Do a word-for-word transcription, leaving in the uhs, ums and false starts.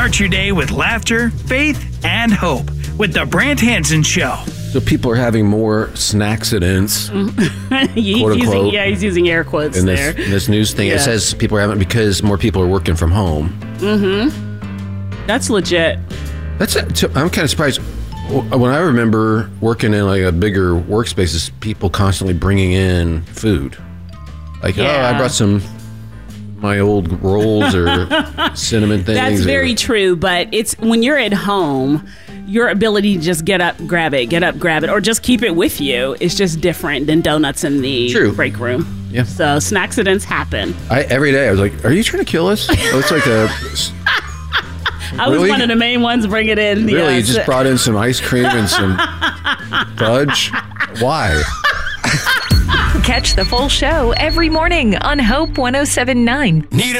Start your day with laughter, faith, and hope with the Brant Hansen Show. So people are having more snacksidents, he's quote using, unquote. yeah, he's using air quotes in there. this, this news thing. Yeah. It says people are having because more people are working from home. Mm-hmm. That's legit. That's it. So I'm kind of surprised. When I remember working in like a bigger workspaces, people constantly bringing in food. Like, Yeah. oh, I brought some my old rolls or cinnamon things. That's or- very true, but it's when you're at home, your ability to just get up, grab it, get up, grab it, or just keep it with you is just different than donuts in the True. break room. Yeah. So snacksidents happen. I, every day I was like, are you trying to kill us? Oh, it's like a... I was Really? one of the main ones bring it in. Really? You yes. just brought in some ice cream and some fudge? Why? Catch the full show every morning on Hope one oh seven point nine. Need